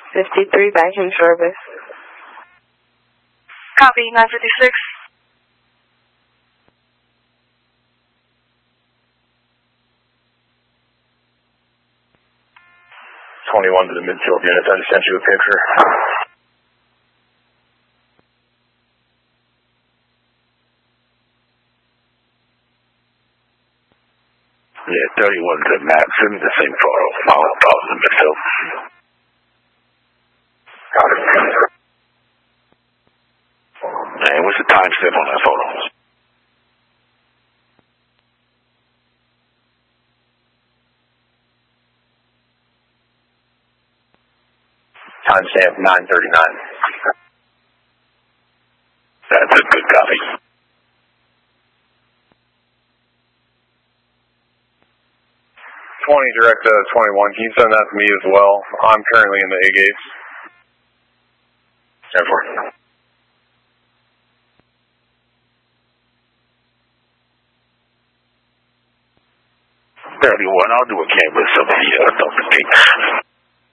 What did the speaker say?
53 vacuum service. Copy, 956. 21 to the midfield unit. I just sent you a picture. Yeah, 31 to Max. Send me the same photo. I'll in the midfield. Got it. And what's the timestamp on that photo? Timestamp 9:39. That's a good copy. 20 direct to 21. Can you send that to me as well? I'm currently in the A gates. 10-4. 31. I'll do a canvas of the